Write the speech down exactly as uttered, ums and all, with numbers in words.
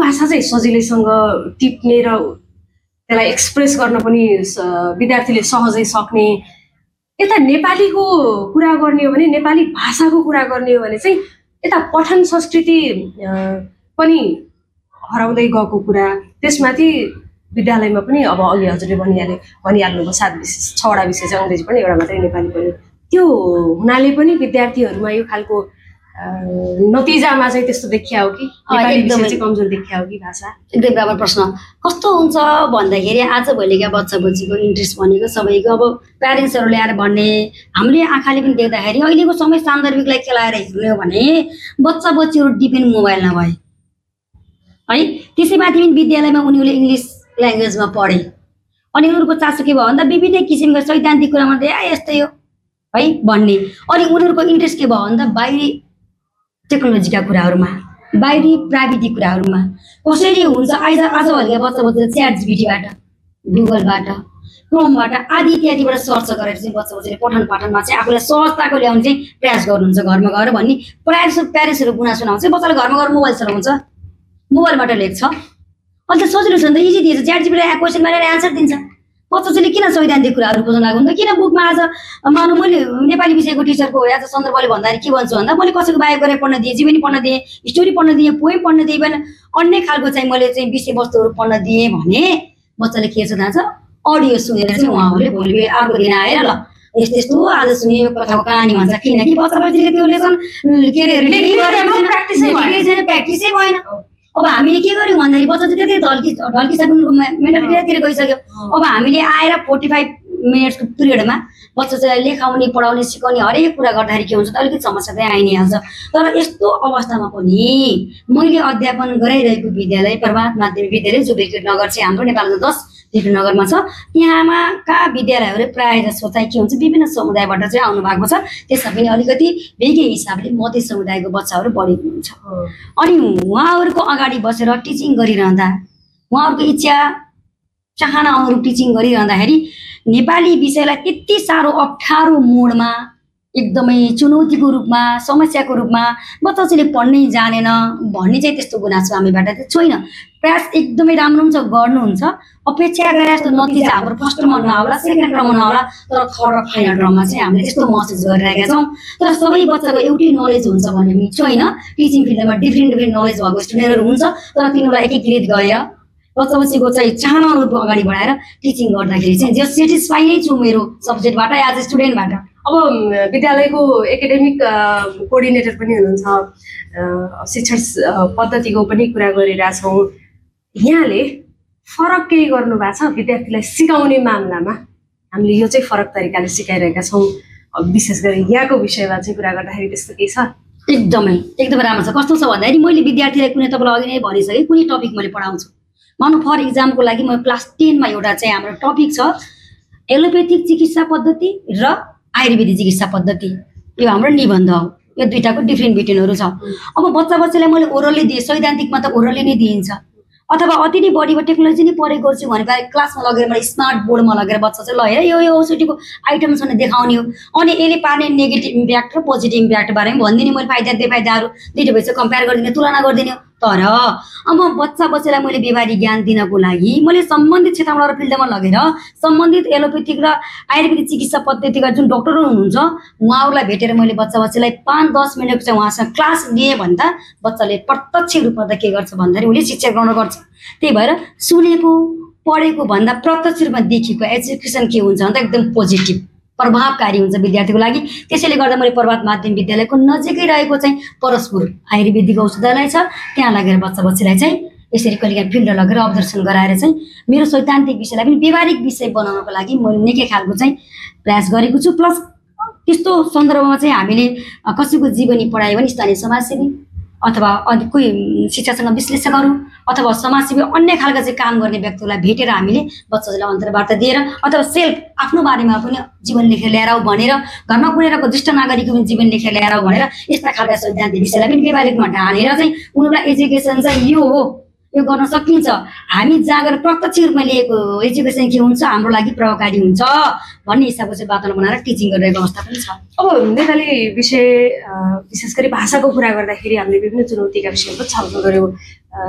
भाषा चाहिँ सजिलैसँग टिप्ने र त्यसलाई एक्सप्रेस गर्न पनि विद्यार्थीले सहजै सक्ने, यता नेपालीको कुरा गर्ने हो भने नेपाली भाषाको कुरा गर्ने हो भने चाहिँ यता पठन संस्कृति पनि हराउँदै गएको कुरा, त्यसमाथि विद्यालयमा पनि अब अघि हजुरले भनिहाले भनिहाल्नुभयो सात विषय छवटा विषय चाहिँ अङ्ग्रेजी पनि एउटा मात्रै नेपाली पनि, त्यो हुनाले पनि विद्यार्थीहरूमा यो खालको नतिजामा चाहिँ त्यस्तो देखिया हो कि नेपाली विषय चाहिँ कमजोर देखिया हो कि भाषा? एकदम राम्रो प्रश्न। कस्तो हुन्छ भन्दाखेरि आज भोलिका बच्चा बच्चीको इन्ट्रेस्ट भनेको सबैको अब प्यारेन्ट्सहरूले आएर भन्ने, हामीले आँखाले पनि देख्दाखेरि अहिलेको समय सान्दर्भिकलाई खेलाएर हेर्ने हो भने बच्चा बच्चीहरू डिपेन्ड मोबाइलमा भए है। त्यसैमाथि पनि विद्यालयमा उनीहरूले इङ्ग्लिस ल्याङ्ग्वेजमा पढे अनि उनीहरूको चासो के भयो भन्दा विभिन्न किसिमको सैद्धान्तिक कुरामा ए यस्तै हो है भन्ने, अनि उनीहरूको इन्ट्रेस्ट के भयो भन्दा बाहिरी टेक्नोलोजीका कुराहरूमा, बाहिरी प्राविधिक कुराहरूमा। कसैले हुन्छ आज आजभोलिका बच्चा बच्चा च्याट जिपिटीबाट, गुगलबाट, क्रोमबाट आदि इत्यादिबाट सर्च गरेर चाहिँ बच्चा बच्चाले पठन पाठनमा चाहिँ आफूलाई सहजताको ल्याउने चाहिँ प्रयास गर्नुहुन्छ घरमा गएर भन्ने प्रायः जस्तो प्यारेन्ट्सहरू गुनासो आउँछ। बच्चाले घरमा गएर मोबाइल चलाउँछ, मोबाइलबाट लेख्छ, अन्त सजिलो छ नि त, इजी दिएछ, च्याट जिपिटीले क्वेसन मारेर एन्सर दिन्छ। बच्चा चाहिँ किन सैद्धान्तिक कुराहरू खोज्न लाग्यो भने किन बुकमा आज मानव मैले नेपाली विषयको टिचरको आज सन्दर्भले भन्दाखेरि के भन्छु भन्दा मैले कसैको बायोग्राफी पढ्न दिएँ, जीवनी पढ्न दिएँ, स्टोरी पढ्न दिएँ, पोएम पढ्न दिएँ, भने अन्य खालको चाहिँ मैले चाहिँ विषयवस्तुहरू पढ्न दिएँ भने बच्चाले के छ थाहा छ, अडियो सुनेर चाहिँ उहाँहरूले भोलि अर्को दिन आएर ल यस्तो यस्तो आज सुने यो कथाको कहानी भन्छ, किनकि बच्चा बच्चीले त्यो लेसन के अरे प्र्याक्टिसै भएन। अब हामीले के गर्यौँ भन्दाखेरि बच्चा चाहिँ त्यति ढल्कि ढल्किसक्नु मेन्टालिटीतिर गइसक्यो। अब हामीले आएर फोर्टी फाइभ मिनट्सको पिरियडमा बच्चा चाहिँ लेखाउने पढाउने सिकाउने हरेक कुरा गर्दाखेरि के हुन्छ त अलिकति समस्या चाहिँ आइ नै हाल्छ। तर यस्तो अवस्थामा पनि मैले अध्यापन गराइरहेको विद्यालय प्रभात माध्यमिक विद्यालय जो विराटनगर चाहिँ हाम्रो नेपालमा दस विराटनगरमा छ, त्यहाँका विद्यालयहरू प्रायः जसो चाहिँ के हुन्छ विभिन्न समुदायबाट चाहिँ आउनु भएको छ। त्यसमा पनि अलिकति बेग्लै हिसाबले मधेस समुदायको बच्चाहरू बढी हुनुहुन्छ। अनि उहाँहरूको अगाडि बसेर टिचिङ गरिरहँदा उहाँहरूको इच्छा चाहना अनुरूप टिचिङ गरिरहँदाखेरि नेपाली विषयलाई त्यति साह्रो अप्ठ्यारो मोडमा एकदमै चुनौतीको रूपमा समस्याको रूपमा बच्चाले पढ्नै जानेन भन्ने चाहिँ त्यस्तो गुनासो हामीबाट चाहिँ छैन। प्रयास एकदमै राम्रो हुन्छ, गर्नुहुन्छ, अपेक्षा गरे जस्तो नतिजा हाम्रो फर्स्टमा नआउला, सेकेन्डमा नआउला, तर थर्ड र फाइनल ड्रमा चाहिँ हामीले त्यस्तो महसुस गरिरहेका छौँ। तर सबै बच्चाको एउटै नलेज हुन्छ भन्ने पनि छैन। टिचिङ फिल्डमा डिफ्रेन्ट डिफ्रेन्ट नलेज भएको स्टुडेन्टहरू हुन्छ, तर तिनीहरूलाई एकीकृत गरेर बच्चा बच्चीको चाहिँ चाहना अनुरूप अगाडि बढाएर टिचिङ गर्दाखेरि चाहिँ जो सेटिस्फाई नै छु मेरो सब्जेक्टबाट एज ए स्टुडेन्टबाट। अब विद्यालयको एकाडेमिक कोअर्डिनेटर पनि हुनुहुन्छ, शिक्षण पद्धतिको पनि कुरा गरिरहेछौँ, यहाँले फरक केही गर्नु भएको छ विद्यार्थीलाई सिकाउने मामलामा? हामीले यो चाहिँ फरक तरिकाले सिकाइरहेका छौँ, विशेष गरी यहाँको विषयमा चाहिँ कुरा गर्दाखेरि त्यस्तो केही छ? एकदमै एकदमै राम्रो छ। कस्तो छ भन्दाखेरि मैले विद्यार्थीलाई कुनै तपाईँलाई अघि नै भनिसकेँ कुनै टपिक मैले पढाउँछु, मानव फर इक्जामको लागि म क्लास टेनमा एउटा चाहिँ हाम्रो टपिक छ एलोपेथिक चिकित्सा पद्धति र आयुर्वेदिक चिकित्सा पद्धति, यो हाम्रो निबन्ध हो। यो दुईटाको डिफ्रेन्ट बिट्विनहरू छ। अब बच्चा बच्चालाई मैले ओरली दिएँ, सैद्धान्तिकमा त ओरली नै दिइन्छ, अथवा अति नै बढीमा टेक्नोलोजी नै प्रयोग गर्छु भने क्लासमा लगेर मैले स्मार्ट बोर्डमा लगेर बच्चा चाहिँ ल हेर यो यो औषधिको आइटम्सहरू देखाउने हो, अनि यसले पार्ने नेगेटिभ इम्प्याक्ट र पोजिटिभ इम्प्याक्ट बारेमा भनिदिने, मैले फाइदा बेफाइदाहरू दुईवटा भएपछि कम्पेयर गरिदिने, तुलना गरिदिने। तर अब बच्चा बच्चालाई मैले व्यवहारिक ज्ञान दिनको लागि मैले सम्बन्धित क्षेत्रमा र फिल्डमा लगेर सम्बन्धित एलोपेथिक र आयुर्वेदिक चिकित्सा पद्धतिका जुन डक्टरहरू हुनुहुन्छ उहाँहरूलाई भेटेर मैले बच्चा बच्चालाई पाँच दस मिनटको चाहिँ उहाँसँग क्लास लिएँ भन्दा बच्चाले प्रत्यक्ष रूपमा त के गर्छ भन्दाखेरि उसले शिक्षा ग्रहण गर्छ। त्यही भएर सुनेको पढेको भन्दा प्रत्यक्ष रूपमा देखेको एजुकेसन के हुन्छ भन्दा एकदम पोजिटिभ प्रभावकारी हुन्छ विद्यार्थीको लागि। त्यसैले गर्दा मैले प्रभात माध्यमिक विद्यालयको नजिकै रहेको चाहिँ परस्पुर आयुर्वेदिक औषधालय छ, त्यहाँ लगेर बच्चा बच्चीलाई चाहिँ यसरी कहिलेकाहीँ फिल्ड लगेर अब्जर्भेसन गराएर चाहिँ मेरो सैद्धान्तिक विषयलाई पनि व्यवहारिक विषय बनाउनको लागि मैले निकै खालको चाहिँ प्रयास गरेको छु। प्लस त्यस्तो सन्दर्भमा चाहिँ हामीले कसैको जीवनी पढायो भने स्थानीय समाजसेवी अथवा कोही शिक्षासँग विश्लेषकहरू अथवा समाजसेवी अन्य खालका चाहिँ काम गर्ने व्यक्तिहरूलाई भेटेर हामीले बच्चालाई अन्तर्वार्ता दिएर अथवा सेल्फ आफ्नो बारेमा पनि जीवन लेखेर ल्याएर आऊ भनेर, घरमा कुनेरको ज्येष्ठ नागरिकको पनि जीवन लेखेर ल्याएर आऊ भनेर यस्ता खालका सैद्धान्तिक विषयलाई पनि व्यवहारिकमा ढालेर चाहिँ उनीहरूलाई एजुकेसन चाहिँ यो हो, यो गर्न सकिन्छ। हामी जाँगर प्रत्यक्ष रूपमा लिएको एजुकेसन के हुन्छ हाम्रो लागि प्रभावकारी हुन्छ भन्ने हिसाबको चाहिँ वातावरण बनाएर टिचिङ गरिरहेको अवस्था पनि छ। अब नेपाली विषय विशेष गरी भाषाको कुरा गर्दाखेरि हामीले विभिन्न चुनौतीका विषयहरू छलफल गऱ्यौँ।